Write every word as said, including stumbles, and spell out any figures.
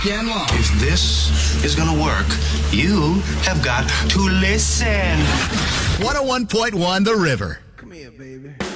weekend long. If this is gonna work, you have got to listen. one oh one point one The River. Come here, baby.